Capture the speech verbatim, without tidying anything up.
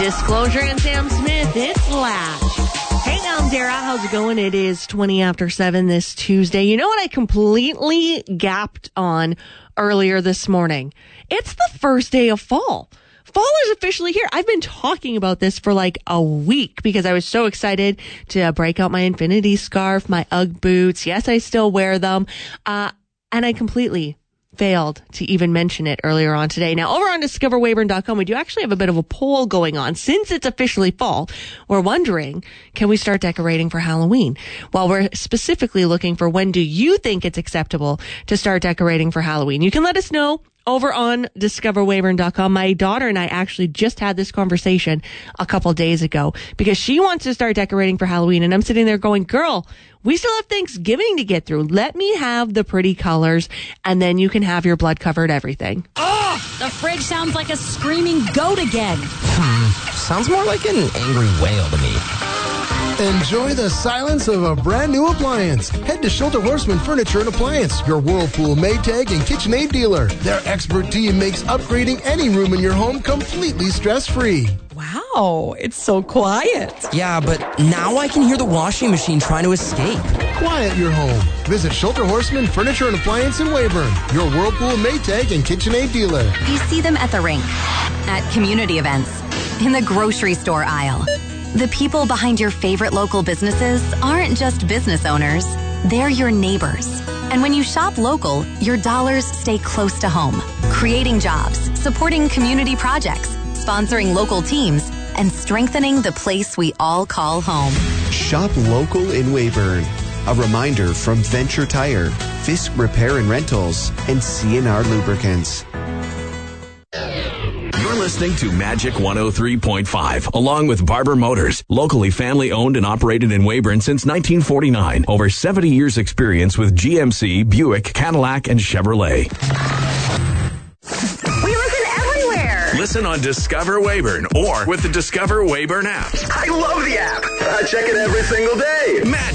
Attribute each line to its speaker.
Speaker 1: Disclosure and Sam Smith, it's Latch. Hey, I'm Dara. How's it going? It is twenty after seven this Tuesday. You know what I completely gapped on earlier this morning? It's the first day of fall. Fall is officially here. I've been talking about this for like a week because I was so excited to break out my Infinity scarf, my Ugg boots. Yes, I still wear them. Uh, and I completely failed to even mention it earlier on today. Now, over on discover weyburn dot com, we do actually have a bit of a poll going on. Since it's officially fall, we're wondering, can we start decorating for Halloween? Well, we're specifically looking for when do you think it's acceptable to start decorating for Halloween? You can let us know over on discover weyburn dot com. My daughter and I actually just had this conversation a couple days ago because she wants to start decorating for Halloween. And I'm sitting there going, girl, we still have Thanksgiving to get through. Let me have the pretty colors and then you can have your blood covered everything.
Speaker 2: Oh, the fridge sounds like a screaming goat again.
Speaker 3: Hmm, sounds more like an angry whale to me.
Speaker 4: Enjoy the silence of a brand new appliance. Head to Shelter Horseman Furniture and Appliance, your Whirlpool, Maytag, and KitchenAid dealer. Their expert team makes upgrading any room in your home completely stress-free.
Speaker 2: Wow, it's so quiet.
Speaker 3: Yeah, but now I can hear the washing machine trying to escape.
Speaker 4: Quiet your home. Visit Shelter Horseman Furniture and Appliance in Weyburn, your Whirlpool, Maytag, and KitchenAid dealer.
Speaker 5: You see them at the rink, at community events, in the grocery store aisle. The people behind your favorite local businesses aren't just business owners, they're your neighbors. And when you shop local, your dollars stay close to home, creating jobs, supporting community projects, sponsoring local teams, and strengthening the place we all call home.
Speaker 6: Shop local in Weyburn. A reminder from Venture Tire, Fisk Repair and Rentals, and C N R Lubricants.
Speaker 7: You're listening to Magic one oh three point five, along with Barber Motors, locally family owned and operated in Weyburn since nineteen forty-nine. Over seventy years experience with G M C, Buick, Cadillac, and Chevrolet.
Speaker 8: We listen everywhere.
Speaker 7: Listen on Discover Weyburn or with the Discover Weyburn app.
Speaker 9: I love the app. I check it every single day.
Speaker 7: Magic